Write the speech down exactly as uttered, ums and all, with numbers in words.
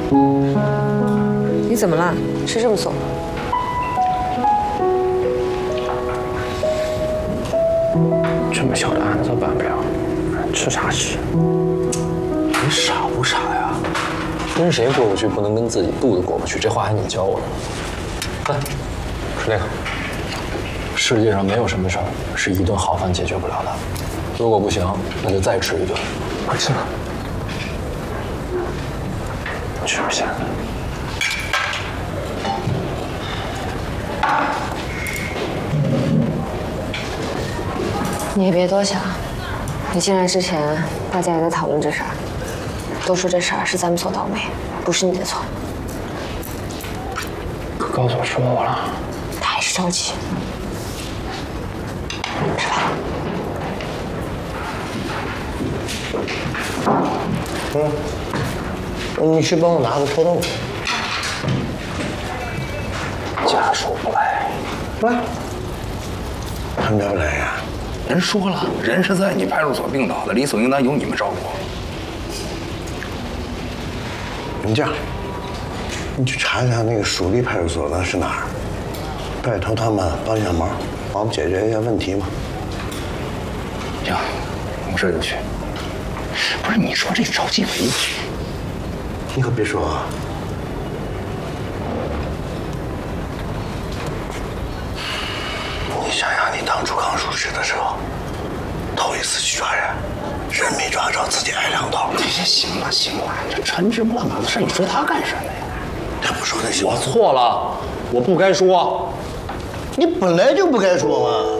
你怎么了？吃这么松？ 这么小的案子办不了，吃啥吃？你傻不傻呀？跟谁过不去不能跟自己肚子过不去，这话还你教我的。来，吃这个。世界上没有什么事儿是一顿好饭解决不了的，如果不行，那就再吃一顿。快吃吧。吃不下。 你也别多想，你进来之前，大家也在讨论这事儿，都说这事儿是咱们所倒霉，不是你的错。 可高总说我了， 他还是着急。吃吧。 嗯，你去帮我拿个臭豆腐。 家属不来， 来，他们家不来呀？ 人说了，人是在你派出所病倒的，理所应当由你们照顾。 你这样，你去查一查那个蜀地派出所那是哪儿，带头他们帮一下忙，帮我们解决一下问题嘛。 行，我这就去。不是你说这赵继伟， 你可别说啊！你想想，你当初刚入职的时候，头一次去抓人，人没抓着，自己挨两刀。 这些行了行了，这陈芝麻烂麻的事，你说他干什么呀？ 他不说那些， 我错了，我不该说。 你本来就不该说嘛。